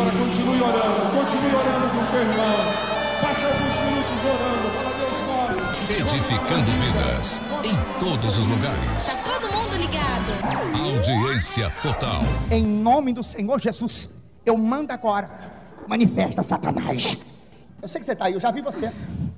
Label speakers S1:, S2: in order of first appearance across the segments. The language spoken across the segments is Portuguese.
S1: continue orando com seu irmão. Passe alguns minutos orando. Fala, Deus, Pai.
S2: Edificando vidas em todos os lugares.
S3: Tá todo mundo ligado.
S2: Audiência total.
S4: Em nome do Senhor Jesus, eu mando agora. Manifesta, Satanás. Eu sei que você tá aí, eu já vi você.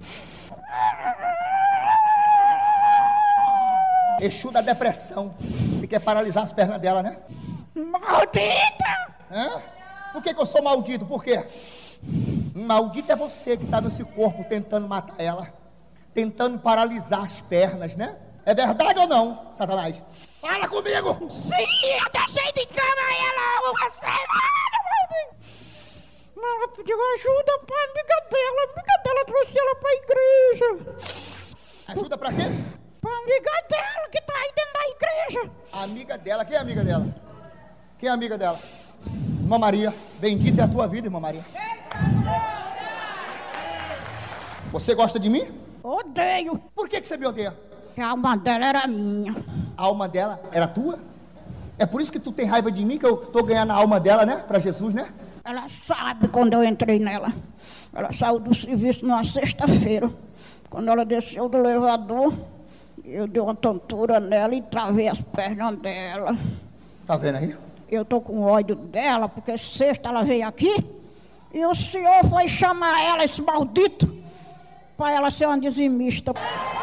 S4: Exu da depressão. Você quer paralisar as pernas dela, né? Maldita! Hã? Por que eu sou maldito? Por quê? Maldito é você que está nesse corpo tentando matar ela, tentando paralisar as pernas, né? É verdade ou não, Satanás? Fala comigo! Sim, eu deixei de cama ela uma semana, ela pediu ajuda para a amiga dela trouxe ela para a igreja. Ajuda para quê? Para a amiga dela que tá aí dentro da igreja. A amiga dela, quem é a amiga dela? Quem é a amiga dela? Irmã Maria, bendita é a tua vida, irmã Maria. Você gosta de mim? Odeio. Por que você me odeia? Porque a alma dela era minha. A alma dela era tua? É por isso que tu tem raiva de mim, que eu tô ganhando a alma dela, né? Pra Jesus, né? Ela sabe quando eu entrei nela. Ela saiu do serviço numa sexta-feira. Quando ela desceu do elevador, eu dei uma tontura nela e travei as pernas dela. Tá vendo aí? Eu tô com ódio dela, porque sexta ela veio aqui e o senhor foi chamar ela, esse maldito, para ela ser uma dizimista.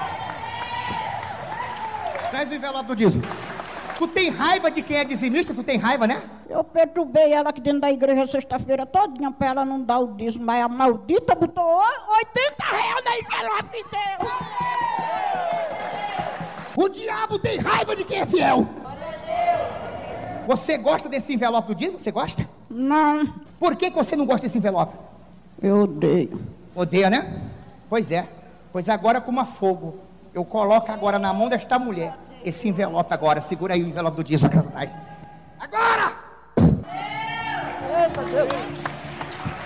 S4: Traz o envelope do dízimo. Tu tem raiva de quem é dizimista? Tu tem raiva, né? Eu perturbei ela aqui dentro da igreja sexta-feira todinha para ela não dar o dízimo, mas a maldita botou R$80 no envelope dela. O diabo tem raiva de quem é fiel. Você gosta desse envelope do dízimo? Você gosta? Não. Por que você não gosta desse envelope? Eu odeio. Odeia, né? Pois é. Pois agora, como a fogo, eu coloco agora na mão desta mulher esse envelope agora. Segura aí o envelope do dízimo, Satanás. Agora! Eita, Deus.